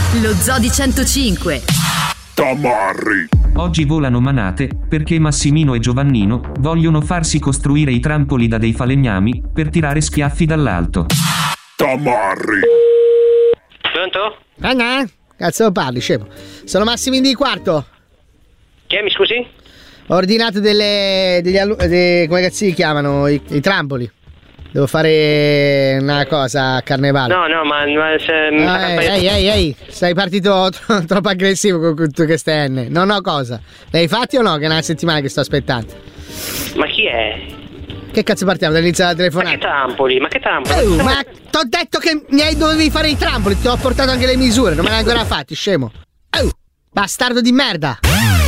Lo Zoo di 105. Tamarri. Oggi volano manate, perché Massimino e Giovannino vogliono farsi costruire i trampoli da dei falegnami per tirare schiaffi dall'alto. Tamarri. Pronto? Anna? Cazzo parli, scemo. Sono Massimino di quarto. Chi è, mi scusi? Ho ordinato come cazzo si chiamano? I trampoli. Devo fare una cosa a carnevale. No, ma Ehi, sei partito troppo aggressivo con tu che stai N. Non ho cosa. L'hai fatti o no? Che è una settimana che sto aspettando. Ma chi è? Che cazzo partiamo dall'inizio della telefonata? Ma che trampoli? Ma t'ho detto che dovevi fare i trampoli. Ti ho portato anche le misure. Non me le hai ancora fatti, scemo. Bastardo di merda.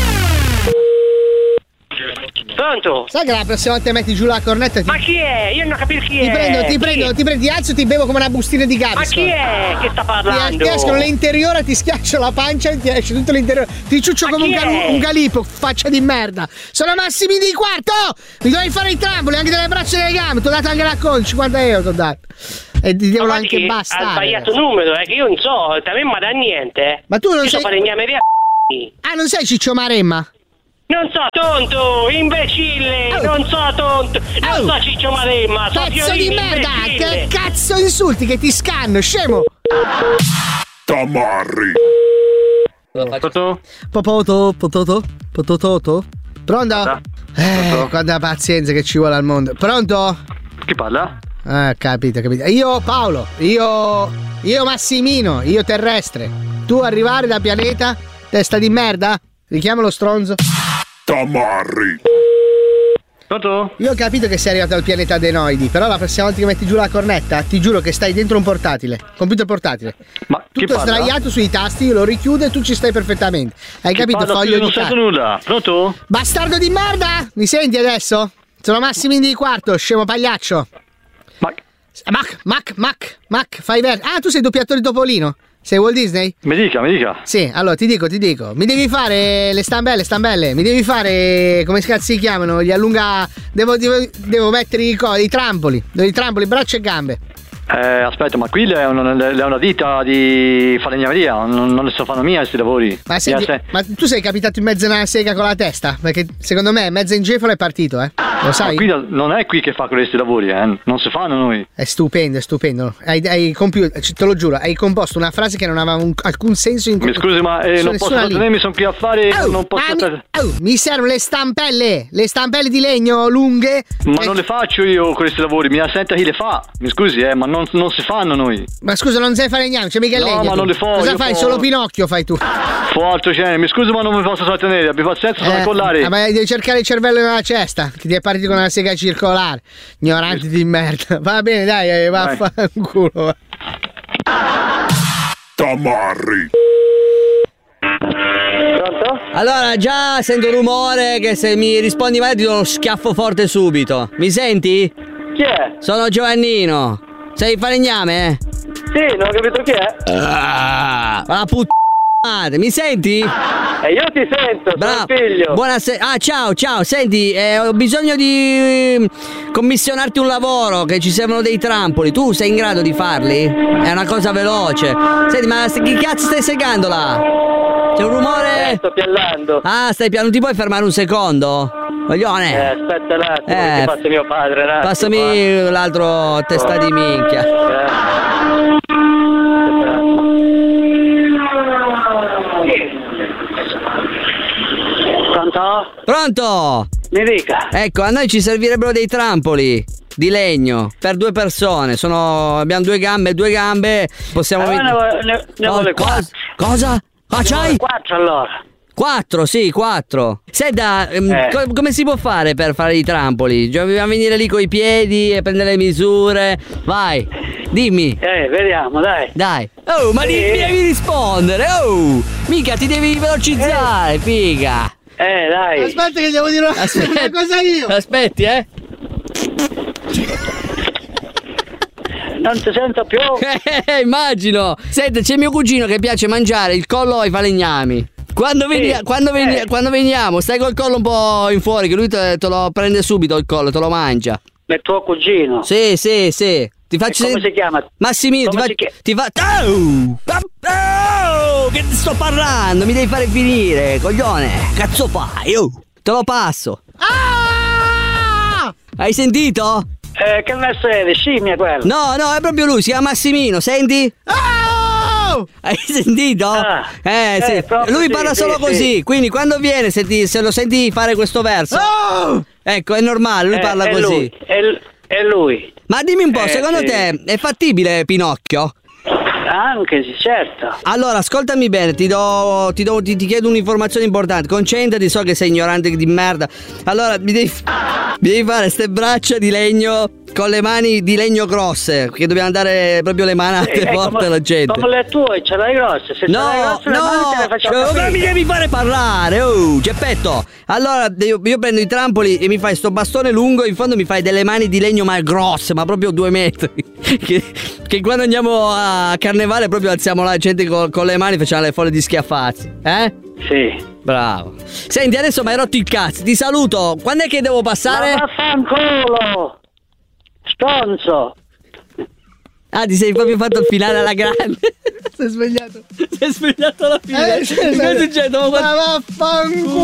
Pronto? Sai che la prossima volta metti giù la cornetta? Ma chi è? Io non ho capito chi è. Ti prendo, ti alzo e ti bevo come una bustina di gas. Ma chi è che sta parlando? Ti escono le interiore, ti schiaccio la pancia e ti esce tutto l'interiore. Ti ciuccio come un galipo, faccia di merda. Sono Massimino di quarto! Mi dovevi fare i trampoli anche delle braccia e delle gambe. Ti ho dato anche la con 50 euro, ti ho dato. E ti devono anche bastare. Ha sbagliato numero, che io non so, a me non mi dà niente. Ma tu non sei. Non sei Ciccio Maremma? Non so tonto, imbecille, non so tonto, non so Ciccio Maremma, so Pezzo Fiorino, di merda, imbecille. che cazzo insulti che ti scanno, scemo? Tamarri. Pototo? Pronto? Quanta pazienza che ci vuole al mondo. Pronto? Chi parla? Capito. Io Paolo, io Massimino, io terrestre. Tu arrivare da pianeta, testa di merda? Richiama lo stronzo. Tamarri. Pronto? Io ho capito che sei arrivato al pianeta adenoidi, però la prossima volta che metti giù la cornetta, ti giuro che stai dentro un portatile, computer portatile. Ma tutto sdraiato sui tasti, io lo richiudo e tu ci stai perfettamente. Hai capito? Foglio di non sento nulla. Pronto? Bastardo di merda! Mi senti adesso? Sono Massimino di quarto, scemo pagliaccio. Mac, fai verso. Tu sei doppiatore di Topolino? Sei Walt Disney? Mi dica. Sì, allora ti dico. Mi devi fare le stambelle. Mi devi fare, come cazzo si chiamano? Gli allunga. Devo mettere i trampoli, braccia e gambe. Aspetta, ma qui è una ditta di falegnameria, non ne sto fanno mia questi lavori. Ma tu sei capitato in mezzo a una sega con la testa? Perché secondo me mezzo encefalo è partito, Lo sai? Ma qui non è qui che fa questi lavori, non si fanno noi. È stupendo. Hai compiuto, te lo giuro, hai composto una frase che non aveva alcun senso in Mi scusi, ma non posso trattenermi, sono qui a fare. Non posso mi servono le stampelle di legno lunghe. Ma non le faccio io questi lavori, mi assenta chi le fa. Mi scusi, ma non si fanno noi. Ma scusa, non sai fare niente, c'è mica il legno. No, ma non le fa. Cosa fai? Solo Pinocchio fai tu. Forte, mi scusi, ma non mi posso trattenere. Abbi pazienza, sono collare. Ma devi cercare il cervello nella cesta, che ti è partito con una sega circolare. Ignoranti di merda. Va bene, dai, vaffanculo. Tamarri. Pronto? Allora, già sento rumore che se mi rispondi male ti do uno schiaffo forte subito. Mi senti? Chi è? Sono Giovannino. Sei falegname? Sì, non ho capito chi è. La puttana, mi senti? Io ti sento, sono il figlio. Buonasera. Ciao. Senti, ho bisogno di commissionarti un lavoro, che ci servono dei trampoli. Tu sei in grado di farli? È una cosa veloce. Senti, ma chi cazzo stai segando là? C'è un rumore? Sto piallando. Stai piano, non ti puoi fermare un secondo? Coglione. Aspetta un attimo, che passa mio padre. Passami l'altro testa di minchia. Pronto? Mi dica. Ecco, a noi ci servirebbero dei trampoli di legno per 2 persone. Abbiamo 2 gambe. Possiamo ne vuole 4. Cosa? C'hai? 4 allora. 4, sì, 4. Senta, come si può fare per fare i trampoli? Dobbiamo venire lì coi piedi e prendere le misure. Vai, dimmi. Vediamo, dai. Oh, ma mi devi rispondere. Oh, mica ti devi velocizzare, figa. Dai. Aspetta che devo dire una cosa io. Aspetti, Non ti sento più. Immagino. Senta, c'è mio cugino che piace mangiare il collo ai falegnami. Quando veniamo, stai col collo un po' in fuori, che lui te lo prende subito il collo, te lo mangia. Il tuo cugino? Sì. Ti faccio. Come si chiama? Massimino, ti fa. che ti sto parlando? Mi devi fare finire, coglione. Cazzo fai? Te lo passo. Hai sentito? Che verso è? Di scimmia quello? No, è proprio lui, si chiama Massimino, senti? Hai sentito? Sì. Lui parla solo così, quindi quando viene, se lo senti fare questo verso, ecco, è normale, lui parla così. È lui. Ma dimmi un po', secondo te è fattibile Pinocchio? Anche sì, certo. Allora, ascoltami bene, ti chiedo un'informazione importante. Concentrati, so che sei ignorante di merda. Allora, mi devi fare ste braccia di legno con le mani di legno grosse, che dobbiamo dare proprio le manate forte alla gente. Come le tue, ce l'hai grosse. Se ce l'hai grosse, le mani te le facciamo ma mi devi fare parlare, Geppetto. Allora, io prendo i trampoli e mi fai sto bastone lungo, in fondo mi fai delle mani di legno ma grosse, ma proprio 2 metri. Che quando andiamo a carnevale proprio alziamo la gente con le mani, facciamo le folle di schiaffazzi, Sì. Bravo. Senti, adesso mi hai rotto il cazzo, ti saluto. Quando è che devo passare? Ma vaffanculo! Stonzo! Ti sei proprio fatto il finale alla grande. Si è svegliato. Si è svegliato alla fine. Ma vaffanculo!